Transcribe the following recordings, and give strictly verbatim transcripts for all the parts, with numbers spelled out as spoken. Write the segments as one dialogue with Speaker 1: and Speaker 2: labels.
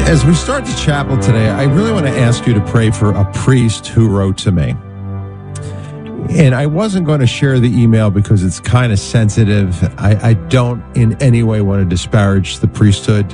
Speaker 1: As we start the chapel today, I really want to ask you to pray for a priest who wrote to me. And I wasn't going to share the email because it's kind of sensitive. I, I don't in any way want to disparage the priesthood.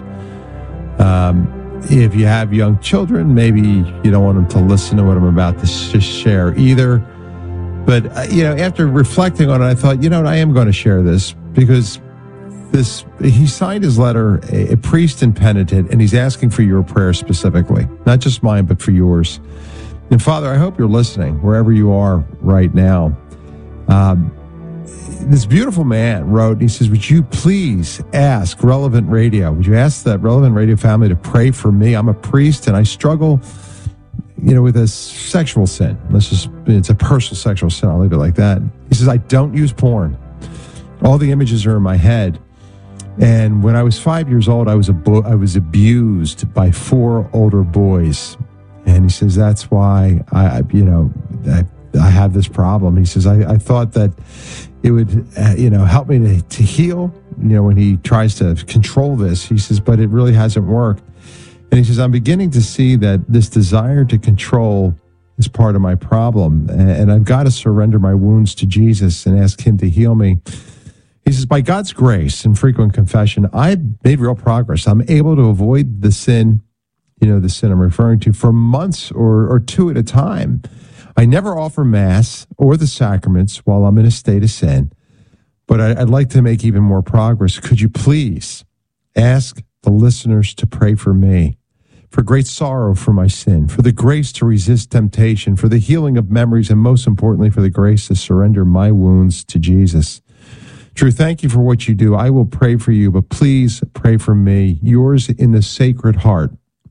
Speaker 1: Um, if you have young children, maybe you don't want them to listen to what I'm about to sh- share either. But, uh, you know, after reflecting on it, I thought, you know what, I am going to share this because this he signed his letter, a, a priest and penitent, and he's asking for your prayer specifically, not just mine, but for yours. And Father, I hope you're listening wherever you are right now. Um, this beautiful man wrote, he says, would you please ask Relevant Radio, would you ask the Relevant Radio family to pray for me? I'm a priest and I struggle, you know, with a sexual sin. Let's just, it's a personal sexual sin. I'll leave it like that. He says, I don't use porn. All the images are in my head. And when I was five years old, I was a bo- I was abused by four older boys. And he says, that's why I, you know, I, I have this problem. He says, I, I thought that it would, uh, you know, help me to, to heal, you know, when he tries to control this. He says, but it really hasn't worked. And he says, I'm beginning to see that this desire to control is part of my problem. And I've got to surrender my wounds to Jesus and ask him to heal me. He says, by God's grace and frequent confession, I've made real progress. I'm able to avoid the sin, you know, the sin I'm referring to, for months or, or two at a time. I never offer Mass or the sacraments while I'm in a state of sin, but I, I'd like to make even more progress. Could you please ask the listeners to pray for me, for great sorrow for my sin, for the grace to resist temptation, for the healing of memories, and most importantly, for the grace to surrender my wounds to Jesus. Drew, thank you for what you do. I will pray for you, but please pray for me. Yours in the Sacred Heart,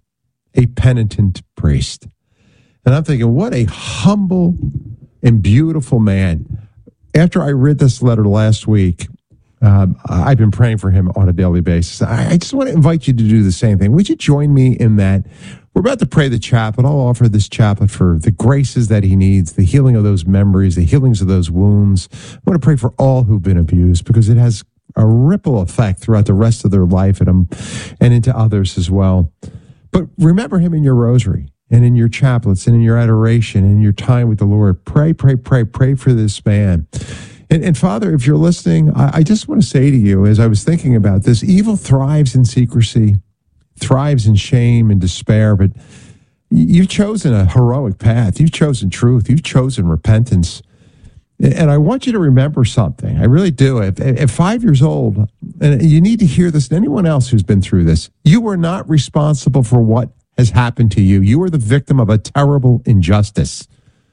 Speaker 1: a penitent priest. And I'm thinking, what a humble and beautiful man. After I read this letter last week, um, I've been praying for him on a daily basis. I, I just want to invite you to do the same thing. Would you join me in that? We're about to pray the chaplet. I'll offer this chaplet for the graces that he needs, the healing of those memories, the healings of those wounds. I want to pray for all who've been abused because it has a ripple effect throughout the rest of their life and, um, and into others as well. But remember him in your rosary and in your chaplets and in your adoration and in your time with the Lord. Pray, pray, pray, pray for this man. And, and Father, if you're listening, I, I just want to say to you, as I was thinking about this, evil thrives in secrecy, thrives in shame and despair, but you've chosen a heroic path. You've chosen truth. You've chosen repentance. And I want you to remember something. I really do. At, at five years old, and you need to hear this, and anyone else who's been through this, you were not responsible for what has happened to you. You were the victim of a terrible injustice.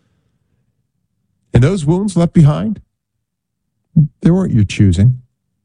Speaker 1: And those wounds left behind, they weren't your choosing.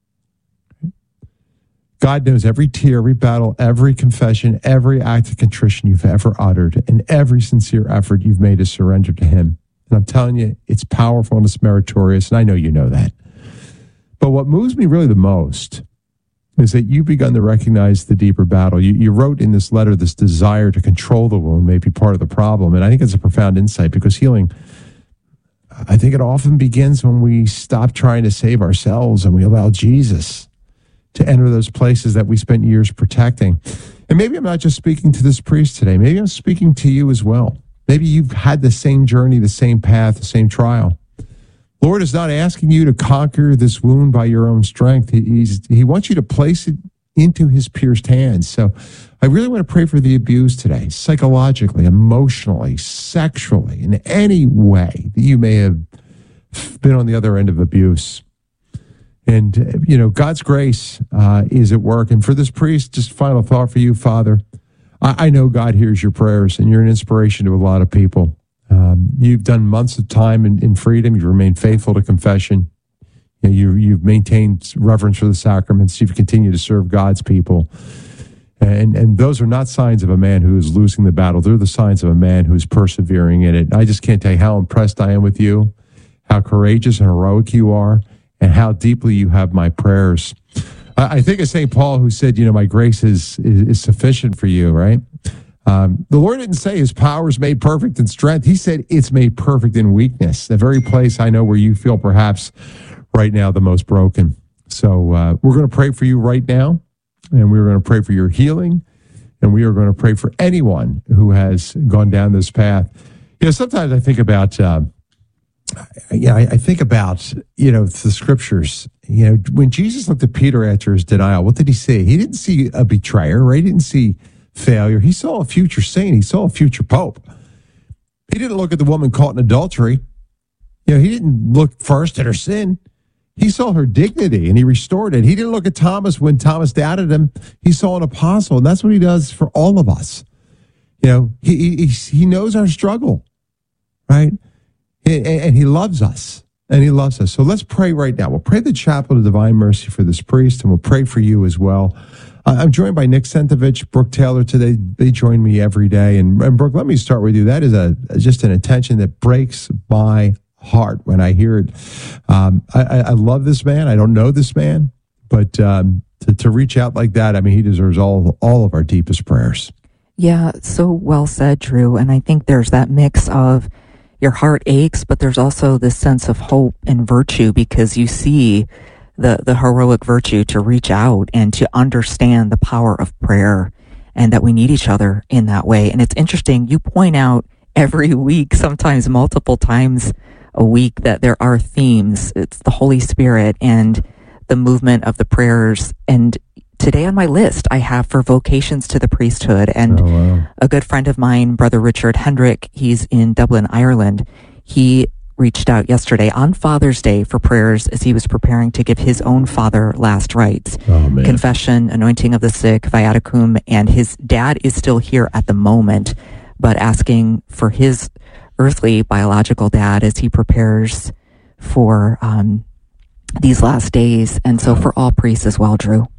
Speaker 1: God knows every tear, every battle, every confession, every act of contrition you've ever uttered, and every sincere effort you've made to surrender to him. And I'm telling you, it's powerful and it's meritorious, and I know you know that. But what moves me really the most is that you've begun to recognize the deeper battle. You, you wrote in this letter this desire to control the wound may be part of the problem, and I think it's a profound insight because healing, I think it often begins when we stop trying to save ourselves and we allow Jesus to enter those places that we spent years protecting. And maybe I'm not just speaking to this priest today. Maybe I'm speaking to you as well. Maybe you've had the same journey, the same path, the same trial. Lord is not asking you to conquer this wound by your own strength. He, he's, he wants you to place it into his pierced hands. So I really want to pray for the abused today, psychologically, emotionally, sexually, in any way that you may have been on the other end of abuse. And, you know, God's grace uh, is at work. And for this priest, just final thought for you, Father. I, I know God hears your prayers, and you're an inspiration to a lot of people. Um, you've done months of time in, in freedom. You've remained faithful to confession. You know, you, you've maintained reverence for the sacraments. You've continued to serve God's people. And, and those are not signs of a man who is losing the battle. They're the signs of a man who is persevering in it. I just can't tell you how impressed I am with you, how courageous and heroic you are, and how deeply you have my prayers. I, I think of Saint Paul, who said, you know, my grace is, is, is sufficient for you, right? Um, the Lord didn't say his power is made perfect in strength. He said it's made perfect in weakness, the very place I know where you feel perhaps right now the most broken. So uh, we're going to pray for you right now, and we're going to pray for your healing. And we are going to pray for anyone who has gone down this path. You know, sometimes I think about, uh, yeah, I, I think about, you know, the scriptures. You know, when Jesus looked at Peter after his denial, what did he see? He didn't see a betrayer, right? He didn't see failure. He saw a future saint. He saw a future pope. He didn't look at the woman caught in adultery. You know, he didn't look first at her sin. He saw her dignity and he restored it. He didn't look at Thomas when Thomas doubted him. He saw an apostle, and that's what he does for all of us. You know, he he, he knows our struggle, right? And, and he loves us, and he loves us. So let's pray right now. We'll pray the Chapel of Divine Mercy for this priest, and we'll pray for you as well. I'm joined by Nick Sentovich, Brooke Taylor today. They join me every day. And, and Brooke, let me start with you. That is a just an attention that breaks my heart when I hear it. Um, I, I love this man. I don't know this man, but um, to, to reach out like that, I mean, he deserves all all of our deepest prayers.
Speaker 2: Yeah, so well said, Drew. And I think there's that mix of your heart aches, but there's also this sense of hope and virtue because you see the, the heroic virtue to reach out and to understand the power of prayer and that we need each other in that way. And it's interesting, you point out every week, sometimes multiple times a week, that there are themes. It's the Holy Spirit and the movement of the prayers. And today on my list, I have for vocations to the priesthood. And oh, wow. A good friend of mine, Brother Richard Hendrick, he's in Dublin, Ireland. He reached out yesterday on Father's Day for prayers as he was preparing to give his own father last rites. Oh, man. Confession, anointing of the sick, viaticum, and his dad is still here at the moment, but asking for his earthly biological dad as he prepares for um, these last days. And so for all priests as well, Drew.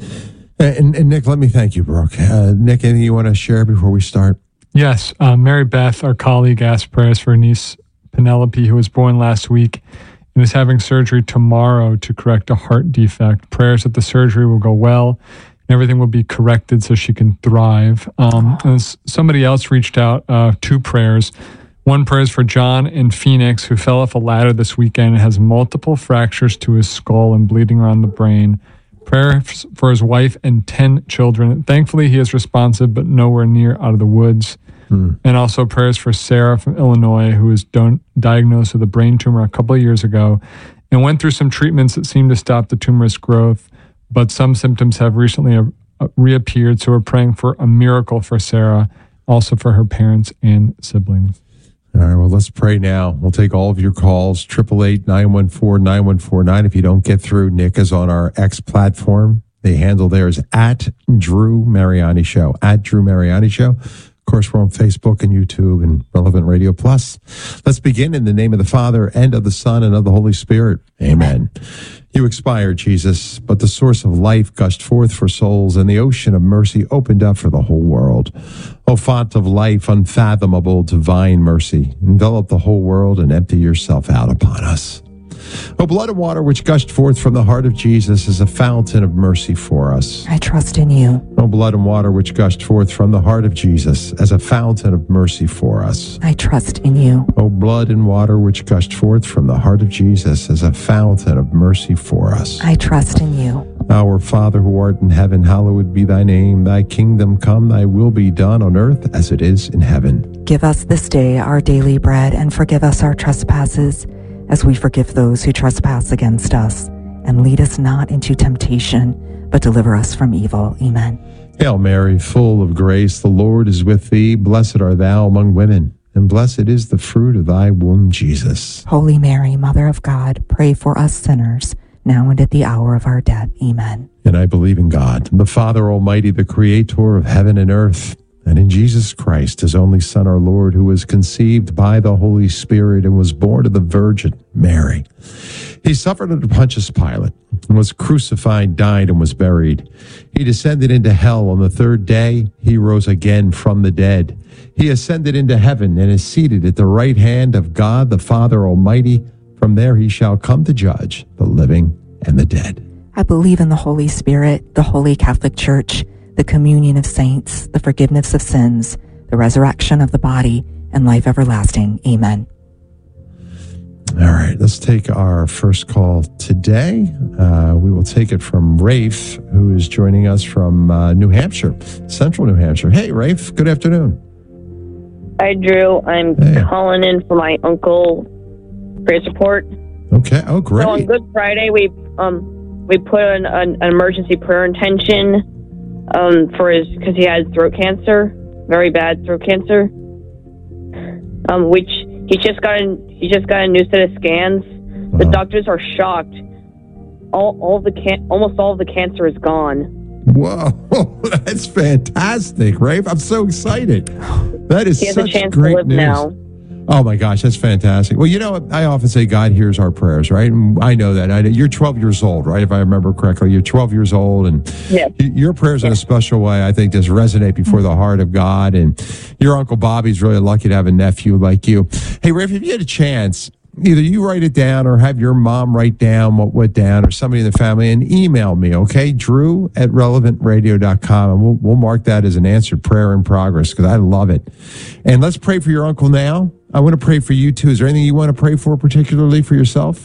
Speaker 1: And, and Nick, let me thank you, Brooke. Uh, Nick, anything you want to share before we start?
Speaker 3: Yes. Uh, Mary Beth, our colleague, asked prayers for her niece Penelope, who was born last week and is having surgery tomorrow to correct a heart defect. Prayers that the surgery will go well and everything will be corrected so she can thrive. Um, and somebody else reached out, uh, two prayers. One prayer is for John in Phoenix, who fell off a ladder this weekend and has multiple fractures to his skull and bleeding around the brain. Prayer for his wife and ten children. Thankfully, he is responsive, but nowhere near out of the woods. Hmm. And also prayers for Sarah from Illinois, who was don- diagnosed with a brain tumor a couple of years ago and went through some treatments that seemed to stop the tumor's growth, but some symptoms have recently uh, reappeared. So we're praying for a miracle for Sarah, also for her parents and siblings.
Speaker 1: All right, well, let's pray now. We'll take all of your calls, eight eight eight, nine one four, nine one four nine. If you don't get through, Nick is on our X platform. The handle there is at Drew Mariani Show, at Drew Mariani Show. Of course, we're on Facebook and YouTube and Relevant Radio Plus. Let's begin in the name of the Father and of the Son and of the Holy Spirit. Amen. You expired, Jesus, but the source of life gushed forth for souls, and the ocean of mercy opened up for the whole world. O font of life, unfathomable divine mercy, envelop the whole world and empty yourself out upon us. O blood and water which gushed forth from the heart of Jesus is a fountain of mercy for us.
Speaker 2: I trust in you.
Speaker 1: O blood and water which gushed forth from the heart of Jesus as a fountain of mercy for us.
Speaker 2: I trust in you.
Speaker 1: O blood and water which gushed forth from the heart of Jesus as a fountain of mercy for us.
Speaker 2: I trust in you.
Speaker 1: Our Father who art in heaven, hallowed be thy name. Thy kingdom come, thy will be done on earth as it is in heaven.
Speaker 2: Give us this day our daily bread, and forgive us our trespasses, as we forgive those who trespass against us. And lead us not into temptation, but deliver us from evil. Amen.
Speaker 1: Hail Mary, full of grace, the Lord is with thee. Blessed art thou among women, and blessed is the fruit of thy womb, Jesus.
Speaker 2: Holy Mary, Mother of God, pray for us sinners, now and at the hour of our death. Amen.
Speaker 1: And I believe in God, the Father Almighty, the creator of heaven and earth, and in Jesus Christ, his only Son, our Lord, who was conceived by the Holy Spirit and was born of the Virgin Mary. He suffered under Pontius Pilate and was crucified, died, and was buried. He descended into hell. On the third day, he rose again from the dead. He ascended into heaven and is seated at the right hand of God, the Father Almighty. From there he shall come to judge the living and the dead.
Speaker 2: I believe in the Holy Spirit, the Holy Catholic Church, the communion of saints, the forgiveness of sins, the resurrection of the body, and life everlasting. Amen.
Speaker 1: All right, let's take our first call today. Uh, we will take it from Rafe, who is joining us from uh, New Hampshire, central New Hampshire. Hey, Rafe, good afternoon.
Speaker 4: Hi, Drew. I'm hey. calling in for my uncle prayer support.
Speaker 1: Okay. Oh, great.
Speaker 4: So on Good Friday, we um we put an, an, an emergency prayer intention um for his because he had throat cancer, very bad throat cancer. Um, which he just got a, he just got a new set of scans. Wow. The doctors are shocked. All all the can almost all of the cancer is gone.
Speaker 1: Whoa, that's fantastic, Rafe. I'm so excited. That is
Speaker 4: he has
Speaker 1: such
Speaker 4: a chance
Speaker 1: great
Speaker 4: to live
Speaker 1: news.
Speaker 4: now.
Speaker 1: Oh my gosh, that's fantastic. Well, you know what? I often say God hears our prayers, right? And I know that. I know you're twelve years old, right? If I remember correctly, you're twelve years old, and
Speaker 4: yeah.
Speaker 1: your prayers
Speaker 4: yeah.
Speaker 1: in a special way, I think, just resonate before the heart of God. And your Uncle Bobby's really lucky to have a nephew like you. Hey, Rafe, if you had a chance, either you write it down or have your mom write down what went down, or somebody in the family, and email me, okay? Drew at relevant radio dot com, and we'll, we'll mark that as an answered prayer in progress, because I love it. And let's pray for your uncle now. I want to pray for you, too. Is there anything you want to pray for, particularly for yourself?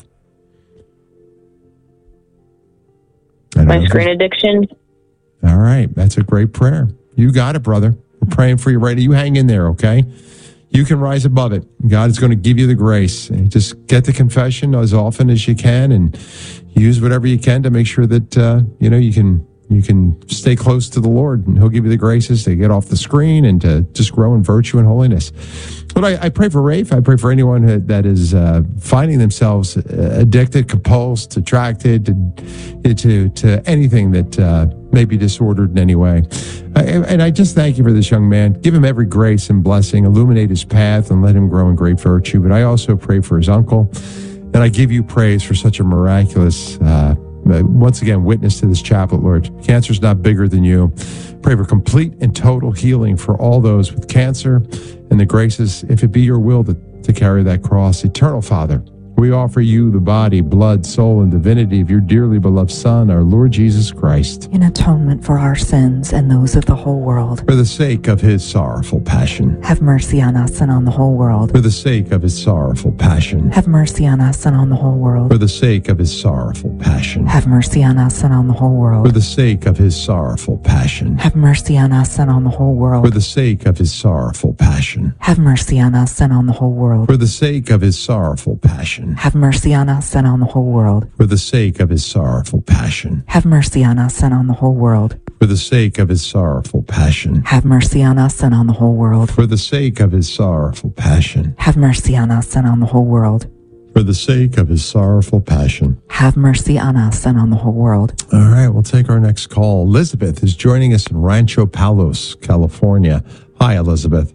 Speaker 4: My screen addiction.
Speaker 1: All right. That's a great prayer. You got it, brother. We're praying for you right now. You hang in there, okay? You can rise above it. God is going to give you the grace. And just get the confession as often as you can, and use whatever you can to make sure that, uh, you know, you can you can stay close to the Lord, and he'll give you the graces to get off the screen and to just grow in virtue and holiness. But I, I pray for Rafe. I pray for anyone who, that is uh, finding themselves addicted, compulsed, attracted to to, to anything that uh, may be disordered in any way. I, and I just thank you for this young man. Give him every grace and blessing. Illuminate his path and let him grow in great virtue. But I also pray for his uncle. And I give you praise for such a miraculous uh once again, witness to this chaplet, Lord. Cancer's not bigger than you. Pray for complete and total healing for all those with cancer, and the graces, if it be your will, to, to carry that cross. Eternal Father, we offer you the body, blood, soul, and divinity of your dearly beloved Son, our Lord Jesus Christ,
Speaker 2: in atonement for our sins and those of the whole world.
Speaker 1: For the sake of his sorrowful passion.
Speaker 2: Have mercy on us and on the whole world.
Speaker 1: For the sake of his sorrowful passion.
Speaker 2: Have mercy on us and on the whole world.
Speaker 1: For the sake of his sorrowful passion.
Speaker 2: Have mercy on us and on the whole world.
Speaker 1: For the sake of his sorrowful passion.
Speaker 2: Have mercy on us and on the whole world.
Speaker 1: For the sake of his sorrowful passion.
Speaker 2: Have mercy on us and on the whole world.
Speaker 1: For the sake of his sorrowful passion.
Speaker 2: Have mercy on us and on the whole world.
Speaker 1: For the sake of his sorrowful passion.
Speaker 2: Have mercy on us and on the whole world.
Speaker 1: For the sake of his sorrowful passion.
Speaker 2: Have mercy on us and on the whole world.
Speaker 1: For the sake of his sorrowful passion.
Speaker 2: Have mercy on us and on the whole world.
Speaker 1: For the sake of his sorrowful passion.
Speaker 2: Have mercy on us and on the whole world.
Speaker 1: All right, we'll take our next call. Elizabeth is joining us in Rancho Palos, California. Hi, Elizabeth.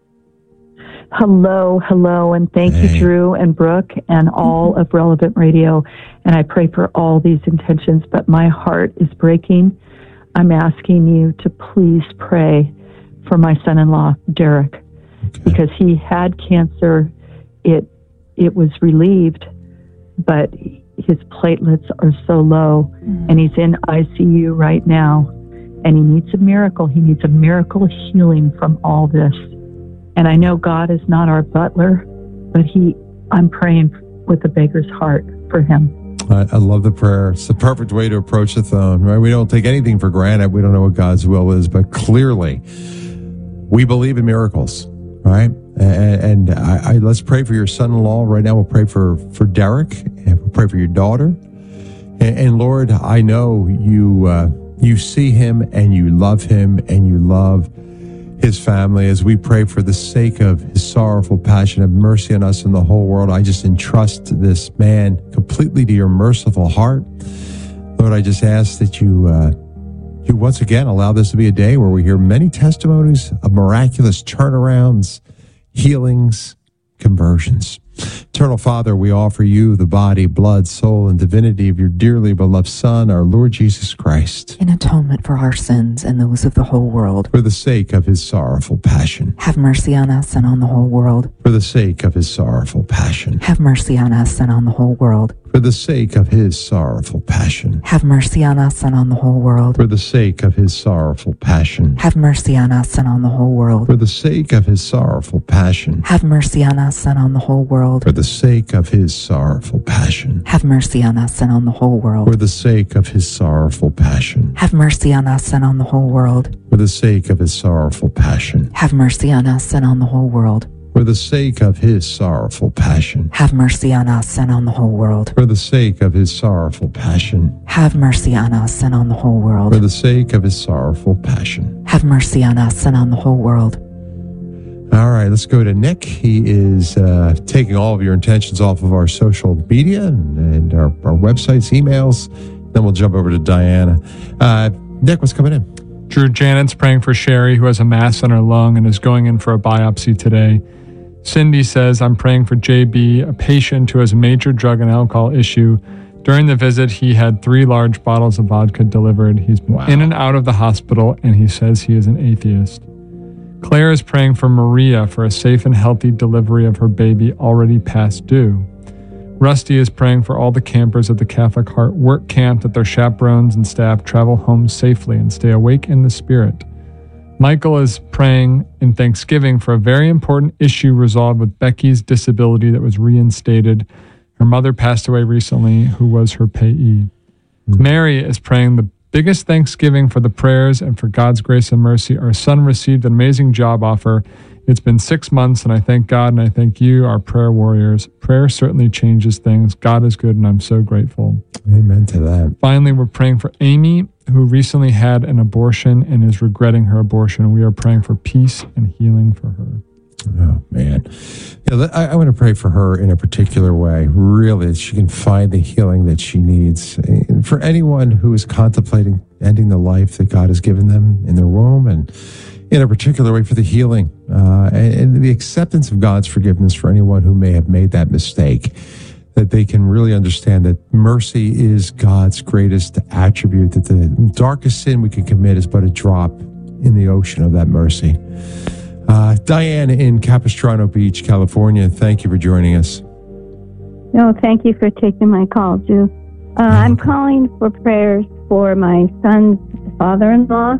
Speaker 5: Hello, hello, and thank hey. you, Drew and Brooke and all mm-hmm. of Relevant Radio. And I pray for all these intentions, but my heart is breaking. I'm asking you to please pray for my son-in-law, Derek, okay. because he had cancer. It it was relieved, but his platelets are so low, mm. and he's in I C U right now, and he needs a miracle. He needs a miracle healing from all this. And I know God is not our butler, but he, I'm praying with a beggar's heart for him.
Speaker 1: I, I love the prayer. It's the perfect way to approach the throne, right? We don't take anything for granted. We don't know what God's will is, but clearly we believe in miracles, right? And, and I, I, let's pray for your son-in-law right now. We'll pray for, for Derek, and we'll pray for your daughter. And, and Lord, I know you, uh, you see him and you love him and you love his family. As we pray for the sake of his sorrowful passion, have mercy on us and the whole world. I just entrust this man completely to your merciful heart. Lord, I just ask that you, uh, you once again allow this to be a day where we hear many testimonies of miraculous turnarounds, healings, conversions. Eternal Father, we offer you the body, blood, soul, and divinity of your dearly beloved Son, our Lord Jesus Christ,
Speaker 2: in atonement for our sins and those of the whole world.
Speaker 1: For the sake of his sorrowful passion.
Speaker 2: Have mercy on us and on the whole world.
Speaker 1: For the sake of his sorrowful passion.
Speaker 2: Have mercy on us and on the whole world.
Speaker 1: For the sake of his sorrowful passion.
Speaker 2: Have mercy on us and on the whole world.
Speaker 1: For the sake of his sorrowful passion.
Speaker 2: Have mercy on us and on the whole world.
Speaker 1: For the sake of his sorrowful passion.
Speaker 2: Have mercy on us and on the whole world.
Speaker 1: For the sake of his sorrowful passion.
Speaker 2: Have mercy on us and on the whole world.
Speaker 1: For the sake of his sorrowful passion.
Speaker 2: Have mercy on us and on the whole world.
Speaker 1: For the sake of his sorrowful passion.
Speaker 2: Have mercy on us and on the whole world.
Speaker 1: For the sake of his sorrowful passion.
Speaker 2: Have mercy on us and on the whole world.
Speaker 1: For the sake of his sorrowful passion.
Speaker 2: Have mercy on us and on the whole world.
Speaker 1: For the sake of his sorrowful passion.
Speaker 2: Have mercy on us and on the whole world.
Speaker 1: All right, let's go to Nick. He is uh, taking all of your intentions off of our social media and, and our, our websites, emails. Then we'll jump over to Diana. Uh, Nick, what's coming in?
Speaker 3: Drew, Janet's praying for Sherry, who has a mass on her lung and is going in for a biopsy today. Cindy says, I'm praying for J B, a patient who has a major drug and alcohol issue. During the visit, he had three large bottles of vodka delivered. He's been wow. in and out of the hospital, and he says he is an atheist. Claire is praying for Maria for a safe and healthy delivery of her baby already past due. Rusty is praying for all the campers at the Catholic Heart Work Camp that their chaperones and staff travel home safely and stay awake in the spirit. Michael is praying in thanksgiving for a very important issue resolved with Becky's disability that was reinstated. Her mother passed away recently, who was her payee. Mm-hmm. Mary is praying the biggest thanksgiving for the prayers and for God's grace and mercy. Our son received an amazing job offer. It's been six months, and I thank God and I thank you, our prayer warriors. Prayer certainly changes things. God is good, and I'm so grateful.
Speaker 1: Amen to that. Finally,
Speaker 3: we're praying for Amy, who recently had an abortion and is regretting her abortion. We are praying for peace and healing for her.
Speaker 1: Oh, man. Yeah, I, I want to pray for her in a particular way, really, that she can find the healing that she needs. And for anyone who is contemplating ending the life that God has given them in their womb, and in a particular way for the healing uh, and, and the acceptance of God's forgiveness for anyone who may have made that mistake, that they can really understand that mercy is God's greatest attribute, that the darkest sin we can commit is but a drop in the ocean of that mercy. Uh, Diane in Capistrano Beach, California, thank you for joining us.
Speaker 6: No, thank you for taking my call, Drew. Uh, I'm calling for prayers for my son's father-in-law.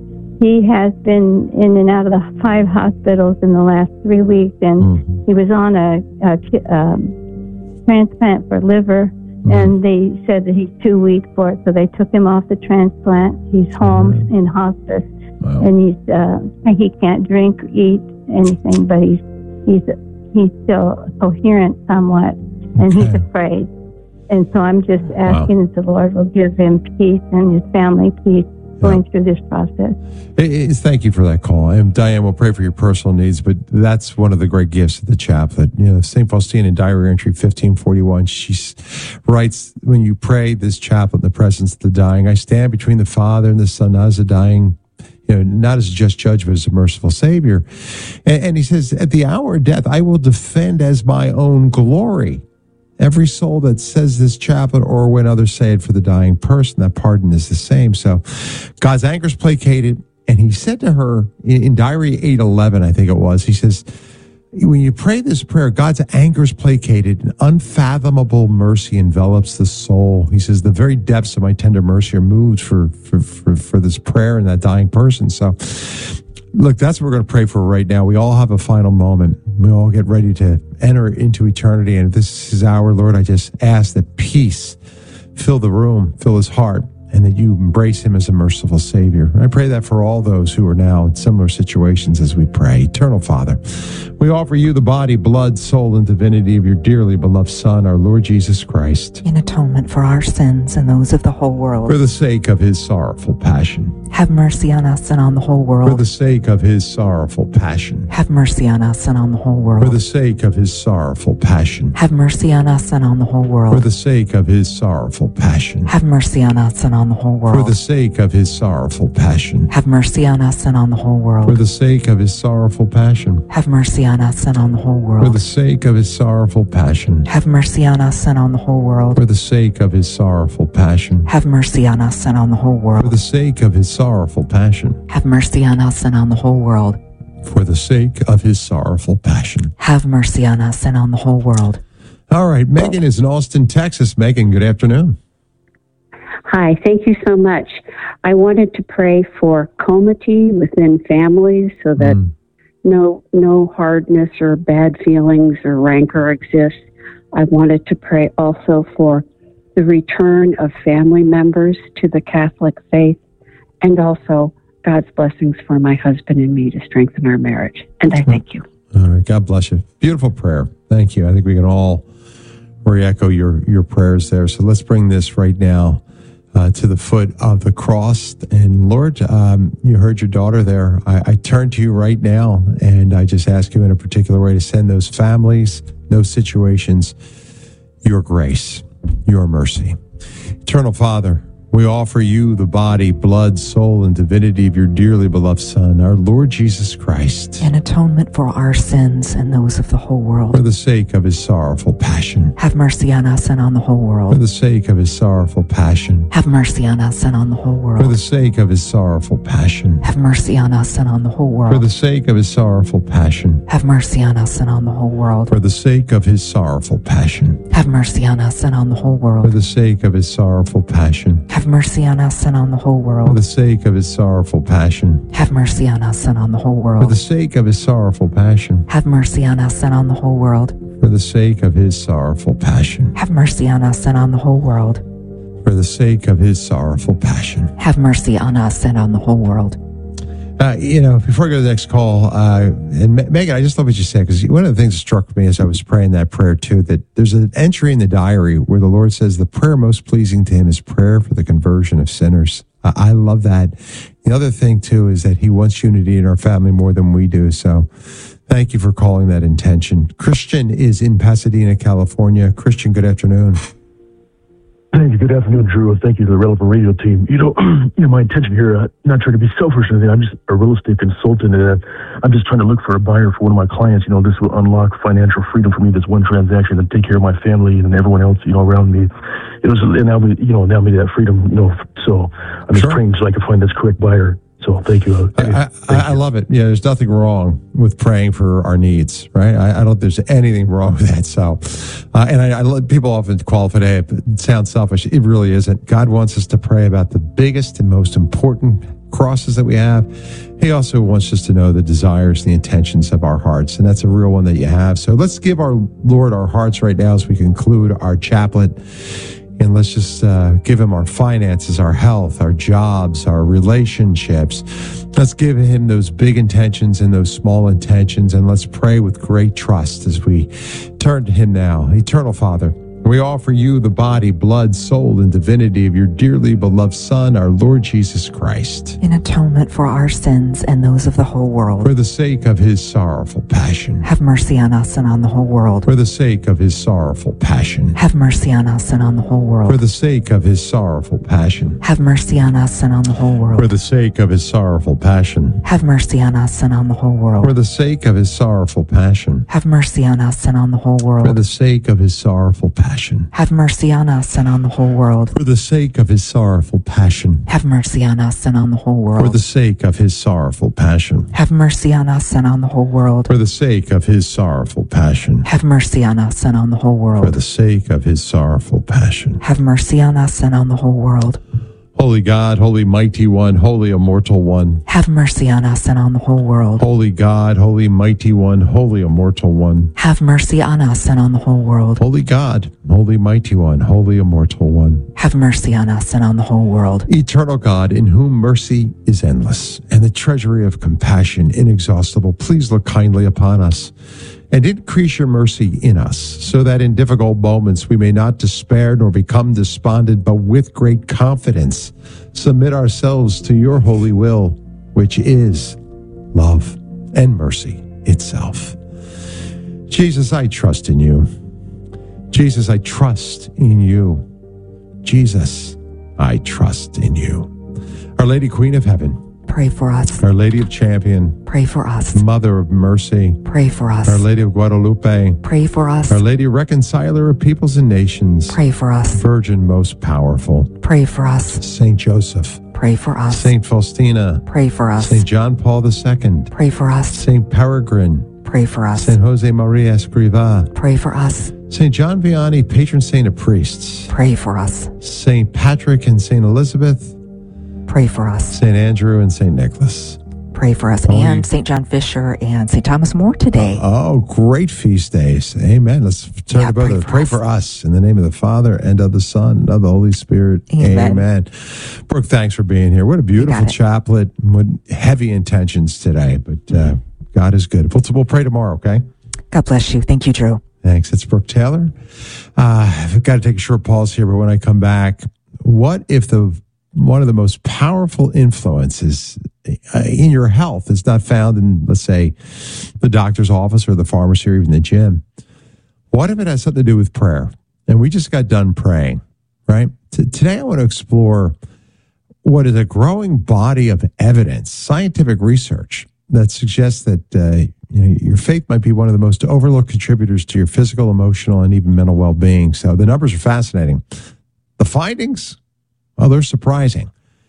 Speaker 6: He has been in and out of the five hospitals in the last three weeks, and mm-hmm. he was on a, a um, transplant for liver, mm-hmm. and they said that he's too weak for it, so they took him off the transplant. He's home mm-hmm. in hospice, wow. and he's uh, he can't drink, eat anything, but he's he's he's still coherent somewhat, and okay. he's afraid. And so I'm just asking wow. that the Lord will give him peace and his family peace going yeah. through this process.
Speaker 1: It, it, thank you for that call. And Diane, we'll pray for your personal needs, but that's one of the great gifts of the chaplet. You know, Saint Faustina in diary entry fifteen forty-one, she writes, when you pray this chaplet in the presence of the dying, I stand between the Father and the Son, not as a dying, you know, not as a just judge, but as a merciful Savior. And, and he says, at the hour of death, I will defend as my own glory every soul that says this chaplet, or when others say it for the dying person, that pardon is the same. So God's anger is placated. And he said to her in, in diary eight eleven, I think it was, he says, when you pray this prayer, God's anger is placated and unfathomable mercy envelops the soul. He says, the very depths of my tender mercy are moved for, for, for, for this prayer and that dying person. So look, that's what we're going to pray for right now. We all have a final moment. We all get ready to enter into eternity. And if this is our Lord, I just ask that peace fill the room, fill his heart, and that you embrace him as a merciful Savior. I pray that for all those who are now in similar situations as we pray. Eternal Father, we offer you the body, blood, soul, and divinity of your dearly beloved Son, our Lord Jesus Christ,
Speaker 2: in atonement for our sins and those of the whole world.
Speaker 1: For the sake of his sorrowful passion.
Speaker 2: Have mercy on us and on the whole world.
Speaker 1: For the sake of his sorrowful passion.
Speaker 2: Have mercy on us and on the whole world.
Speaker 1: For the sake of his sorrowful passion.
Speaker 2: Have mercy on us and on the whole world.
Speaker 1: For the sake of his sorrowful passion.
Speaker 2: Have mercy on us and on the whole world.
Speaker 1: For the sake of his sorrowful passion.
Speaker 2: Have mercy on us and on the whole world.
Speaker 1: For the sake of his sorrowful passion.
Speaker 2: Have mercy on us and on the whole world.
Speaker 1: For the sake of his sorrowful passion.
Speaker 2: Have mercy on us and on the whole world.
Speaker 1: For the sake of his sorrowful passion.
Speaker 2: Have mercy on us and on the whole world.
Speaker 1: For the sake of his sorrowful passion.
Speaker 2: Have mercy on us and on the whole world.
Speaker 1: For the sake of his sorrowful passion.
Speaker 2: Have mercy on us and on the whole world.
Speaker 1: All right, Megan is in Austin, Texas. Megan, good afternoon.
Speaker 7: Hi, thank you so much. I wanted to pray for comity within families so that mm. no no hardness or bad feelings or rancor exists. I wanted to pray also for the return of family members to the Catholic faith, and also God's blessings for my husband and me to strengthen our marriage. And I thank you.
Speaker 1: All right. God bless you. Beautiful prayer. Thank you. I think we can all re-echo your, your prayers there. So let's bring this right now uh, to the foot of the cross. And Lord, um, you heard your daughter there. I, I turn to you right now, and I just ask you in a particular way to send those families, those situations, your grace, your mercy. Eternal Father, we offer you the body, blood, soul, and divinity of your dearly beloved Son, our Lord Jesus Christ,
Speaker 2: in atonement for our sins and those of the whole world.
Speaker 1: For the sake of his sorrowful passion.
Speaker 2: Have mercy on us and on the whole world.
Speaker 1: For the sake of his sorrowful passion.
Speaker 2: Have mercy on us and on the whole world.
Speaker 1: For the sake of his sorrowful passion.
Speaker 2: Have mercy on us and on the whole world.
Speaker 1: For the sake of his sorrowful passion.
Speaker 2: Have mercy on us and on the whole world.
Speaker 1: For the sake of his sorrowful passion.
Speaker 2: Have mercy on us and on the whole world.
Speaker 1: For the sake of his sorrowful passion.
Speaker 2: Have mercy on us and on the whole world.
Speaker 1: For the sake of his sorrowful passion.
Speaker 2: Have mercy on us and on the whole world.
Speaker 1: For the sake of his sorrowful passion.
Speaker 2: Have mercy on us and on the whole world.
Speaker 1: For the sake of his sorrowful passion.
Speaker 2: Have mercy on us and on the whole world.
Speaker 1: For the sake of his sorrowful passion.
Speaker 2: Have mercy on us and on the whole world.
Speaker 1: Uh, you know, before I go to the next call, uh, and Me- Megan, I just love what you said, because one of the things that struck me as I was praying that prayer too, that there's an entry in the diary where the Lord says the prayer most pleasing to him is prayer for the conversion of sinners. Uh, I love that. The other thing too is that he wants unity in our family more than we do. So thank you for calling that intention. Christian is in Pasadena, California. Christian, good afternoon.
Speaker 8: Thank you. Good afternoon, Drew. Thank you to the Relevant Radio team. You know, you know, my intention here, uh, not trying to be selfish or anything. I'm just a real estate consultant, and uh, I'm just trying to look for a buyer for one of my clients. You know, this will unlock financial freedom for me. This one transaction and take care of my family and everyone else, you know, around me. It was, and now, you know, now me that freedom, you know. So I'm just
Speaker 1: Sure.
Speaker 8: praying so I can find this correct buyer. So thank you.
Speaker 1: I, I, I love it. Yeah, there's nothing wrong with praying for our needs, right? I, I don't. There's anything wrong with that. So, uh, and I, I let people often qualify it. It sounds selfish. It really isn't. God wants us to pray about the biggest and most important crosses that we have. He also wants us to know the desires, the intentions of our hearts, and that's a real one that you have. So let's give our Lord our hearts right now as we conclude our chaplet. And let's just uh, give him our finances, our health, our jobs, our relationships. Let's give him those big intentions and those small intentions. And let's pray with great trust as we turn to him now. Eternal Father, we offer you the body, blood, soul, and divinity of your dearly beloved Son, our Lord Jesus Christ,
Speaker 2: in atonement for our sins and those of the whole world.
Speaker 1: For the sake of his sorrowful passion.
Speaker 2: Have mercy on us and on the whole world.
Speaker 1: For the sake of his sorrowful passion.
Speaker 2: Have mercy on us and on the whole world.
Speaker 1: For the sake of his sorrowful passion.
Speaker 2: Have mercy on us and on the whole world.
Speaker 1: For the sake of his sorrowful passion.
Speaker 2: Have mercy on us and on the whole world.
Speaker 1: For the sake of his sorrowful passion.
Speaker 2: Have mercy on us and on the whole world.
Speaker 1: For the sake of his sorrowful passion.
Speaker 2: Have mercy on us and on the whole world.
Speaker 1: For the sake of his sorrowful passion.
Speaker 2: Have mercy on us and on the whole world.
Speaker 1: For the sake of his sorrowful passion.
Speaker 2: Have mercy on us and on the whole world.
Speaker 1: For the sake of his sorrowful passion.
Speaker 2: Have mercy on us and on the whole world.
Speaker 1: For the sake of his sorrowful passion.
Speaker 2: Have mercy on us and on the whole world.
Speaker 1: Holy God, holy mighty one, holy immortal one.
Speaker 2: Have mercy on us and on the whole world.
Speaker 1: Holy God, holy mighty one, holy immortal one.
Speaker 2: Have mercy on us and on the whole world.
Speaker 1: Holy God, holy mighty one, holy immortal one.
Speaker 2: Have mercy on us and on the whole world.
Speaker 1: Eternal God, in whom mercy is endless, and the treasury of compassion inexhaustible, please look kindly upon us, and increase your mercy in us, so that in difficult moments we may not despair nor become despondent, but with great confidence submit ourselves to your holy will, which is love and mercy itself. Jesus, I trust in you. Jesus, I trust in you. Jesus, I trust in you. Our Lady Queen of Heaven,
Speaker 2: pray for us.
Speaker 1: Our Lady of Champion,
Speaker 2: pray for us.
Speaker 1: Mother of Mercy,
Speaker 2: pray for us.
Speaker 1: Our Lady of Guadalupe,
Speaker 2: pray for us.
Speaker 1: Our Lady Reconciler of Peoples and Nations,
Speaker 2: pray for us.
Speaker 1: Virgin most powerful,
Speaker 2: pray for us.
Speaker 1: Saint Joseph,
Speaker 2: pray for us.
Speaker 1: Saint Faustina,
Speaker 2: pray for us.
Speaker 1: Saint John Paul the Second,
Speaker 2: pray for us.
Speaker 1: Saint Peregrine,
Speaker 2: pray for us.
Speaker 1: Saint Jose Maria Escrivá,
Speaker 2: pray for us.
Speaker 1: Saint John Vianney, patron saint of priests,
Speaker 2: pray for us.
Speaker 1: Saint Patrick and Saint Elizabeth,
Speaker 2: pray for us.
Speaker 1: Saint Andrew and Saint Nicholas,
Speaker 2: pray for us.
Speaker 1: Holy-
Speaker 2: And Saint John Fisher and Saint Thomas More today.
Speaker 1: Oh, great feast days. Amen. Let's turn
Speaker 2: Yeah,
Speaker 1: to brother.
Speaker 2: pray for
Speaker 1: Pray
Speaker 2: us.
Speaker 1: for us in the name of the Father and of the Son and of the Holy Spirit.
Speaker 2: Amen.
Speaker 1: Amen. Brooke, thanks for being here. What a beautiful
Speaker 2: it.
Speaker 1: chaplet with heavy intentions today, but uh, God is good. We'll, we'll pray tomorrow, okay?
Speaker 2: God bless you. Thank you, Drew.
Speaker 1: Thanks. It's Brooke Taylor. Uh, I've got to take a short pause here, but when I come back, what if the one of the most powerful influences uh, in your health is not found in, let's say, the doctor's office or the pharmacy or even the gym? What if it has something to do with prayer? And we just got done praying, right? T- today I want to explore what is a growing body of evidence, scientific research, that suggests that uh, you know, your faith might be one of the most overlooked contributors to your physical, emotional, and even mental well-being. So the numbers are fascinating. The findings, well, they're surprising.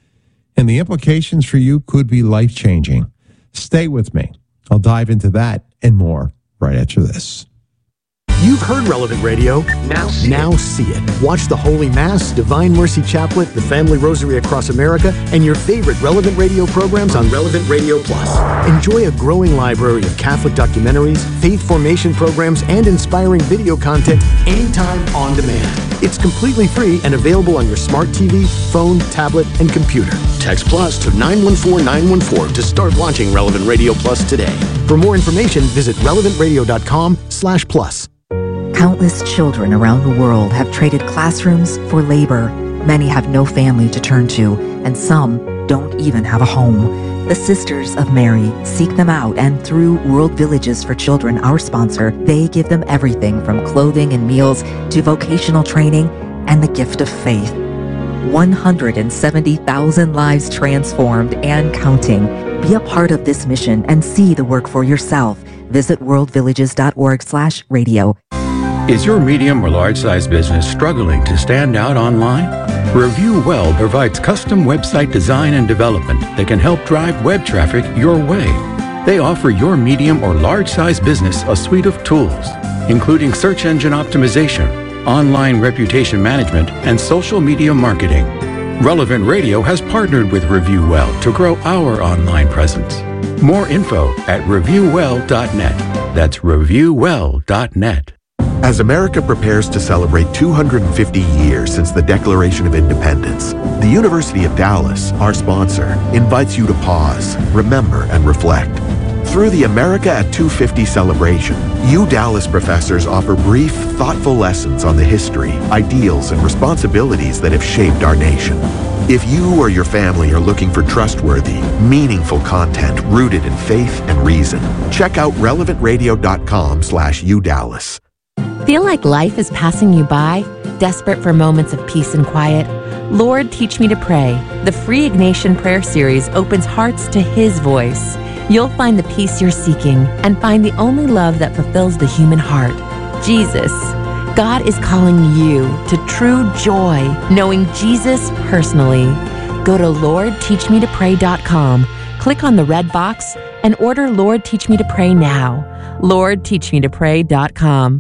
Speaker 1: And the implications for you could be life-changing. Stay with me. I'll dive into that and more right after this.
Speaker 9: You've heard Relevant Radio. Now see, now it. see it. Watch the Holy Mass, Divine Mercy Chaplet, the Family Rosary Across America, and your favorite Relevant Radio programs on Relevant Radio Plus. Enjoy a growing library of Catholic documentaries, faith formation programs, and inspiring video content anytime on demand. It's completely free and available on your smart T V, phone, tablet, and computer. Text Plus to nine one four nine one four to start watching Relevant Radio Plus today. For more information, visit relevant radio dot com slash plus.
Speaker 2: Countless children around the world have traded classrooms for labor. Many have no family to turn to, and some don't even have a home. The Sisters of Mary seek them out, and through World Villages for Children, our sponsor, they give them everything from clothing and meals to vocational training and the gift of faith. one hundred seventy thousand lives transformed and counting. Be a part of this mission and see the work for yourself. Visit world villages dot org slash radio.
Speaker 10: Is your medium or large size business struggling to stand out online? Review Well provides custom website design and development that can help drive web traffic your way. They offer your medium or large size business a suite of tools, including search engine optimization, online reputation management, and social media marketing. Relevant Radio has partnered with Review Well to grow our online presence. More info at review well dot net. That's review well dot net.
Speaker 11: As America prepares to celebrate two hundred fifty years since the Declaration of Independence, the University of Dallas, our sponsor, invites you to pause, remember, and reflect. Through the America at two fifty celebration, U Dallas professors offer brief, thoughtful lessons on the history, ideals, and responsibilities that have shaped our nation. If you or your family are looking for trustworthy, meaningful content rooted in faith and reason, check out relevant radio dot com slash U Dallas.
Speaker 12: Feel like life is passing you by? Desperate for moments of peace and quiet? Lord, Teach Me to Pray. The free Ignatian Prayer Series opens hearts to His voice. You'll find the peace you're seeking and find the only love that fulfills the human heart, Jesus. God is calling you to true joy, knowing Jesus personally. Go to lord teach me to pray dot com, click on the red box, and order Lord Teach Me to Pray now. lord teach me to pray dot com.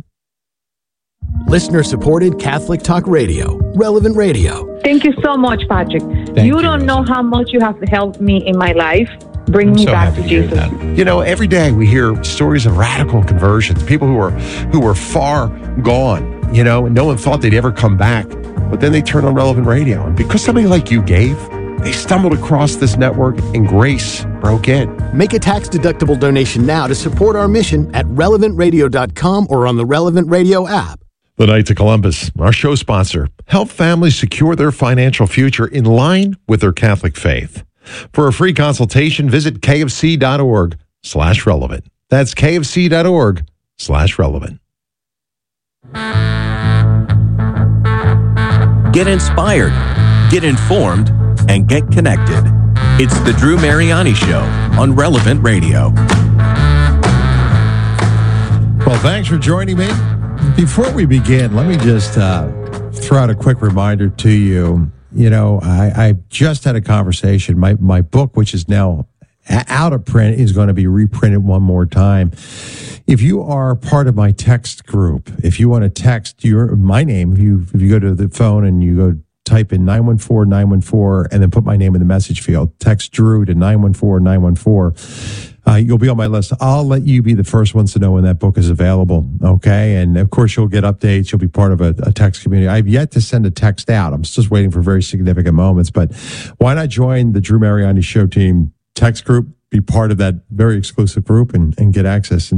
Speaker 9: Listener-supported Catholic Talk Radio, Relevant Radio.
Speaker 13: Thank you so much, Patrick.
Speaker 1: Thank
Speaker 13: you,
Speaker 1: you,
Speaker 13: don't know how much you have helped me in my life. Bring
Speaker 1: I'm
Speaker 13: me
Speaker 1: so
Speaker 13: back
Speaker 1: happy
Speaker 13: to
Speaker 1: hear
Speaker 13: Jesus.
Speaker 1: that. You know, every day we hear stories of radical conversions, people who are who were far gone, you know, and no one thought they'd ever come back. But then they turned on Relevant Radio. And because somebody like you gave, they stumbled across this network and grace broke in.
Speaker 9: Make a tax-deductible donation now to support our mission at relevant radio dot com or on the Relevant Radio app.
Speaker 1: The Knights of Columbus, our show sponsor, help families secure their financial future in line with their Catholic faith. For a free consultation, visit k f c dot org slash relevant. That's k f c dot org slash relevant.
Speaker 14: Get inspired, get informed, and get connected. It's the Drew Mariani Show on Relevant Radio.
Speaker 1: Well, thanks for joining me. Before we begin, let me just uh, throw out a quick reminder to you. You know, I, I just had a conversation. My my book, which is now out of print, is going to be reprinted one more time. If you are part of my text group, if you want to text your my name, if you if you go to the phone and you go type in nine one four nine one four and then put my name in the message field. Text Drew to nine one four nine one four. Uh, you'll be on my list. I'll let you be the first ones to know when that book is available, okay? And, of course, you'll get updates. You'll be part of a, a text community. I've yet to send a text out. I'm just waiting for very significant moments. But why not join the Drew Mariani Show team text group, be part of that very exclusive group, and, and get access